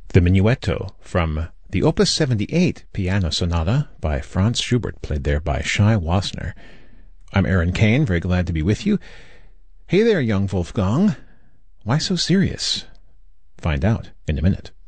The Minuetto from the Opus 78 Piano Sonata by Franz Schubert, played there by Shai Wasner. I'm Aaron Kane, very glad to be with you. Hey there, young Wolfgang. Why so serious? Find out in a minute.